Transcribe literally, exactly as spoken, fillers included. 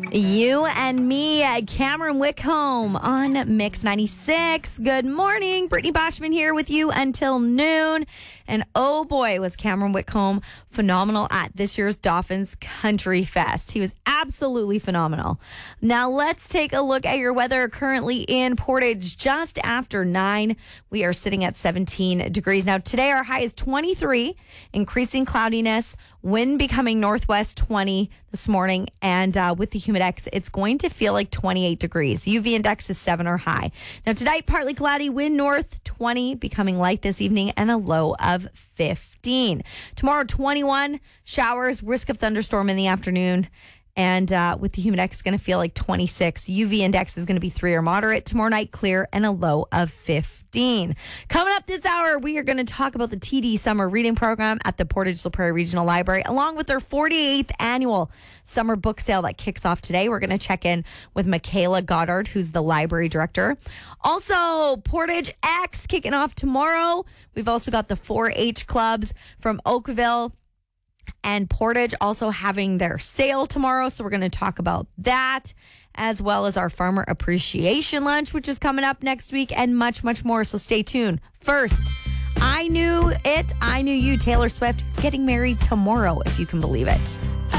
You and me, Cameron Wickholm on Mix ninety-six. Good morning. Brittany Boschman here with you until noon. And oh boy, was Cameron Wickholm phenomenal at this year's Dolphins Country Fest. He was absolutely phenomenal. Now let's take a look at your weather currently in Portage just after nine. We are sitting at seventeen degrees. Now today our high is twenty-three, increasing cloudiness, wind becoming northwest twenty this morning, and uh, with the humidex, it's going to feel like twenty-eight degrees. U V index is seven or high. Now tonight, partly cloudy, wind north twenty, becoming light this evening, and a low of fifteen. Tomorrow, twenty-one, showers, risk of thunderstorm in the afternoon. And uh, with the humidex, going to feel like twenty-six. U V index is going to be three or moderate. Tomorrow night, clear and a low of fifteen. Coming up this hour, we are going to talk about the T D Summer Reading Program at the Portage La Prairie Regional Library, along with their forty-eighth annual summer book sale that kicks off today. We're going to check in with Michaela Goddard, who's the library director. Also, Portage X kicking off tomorrow. We've also got the four H clubs from Oakville and Portage also having their sale tomorrow. So we're going to talk about that, as well as our Farmer Appreciation Lunch, which is coming up next week, and much, much more. So stay tuned. First, I Knew It, I Knew You. Taylor Swift, who's getting married tomorrow, if you can believe it.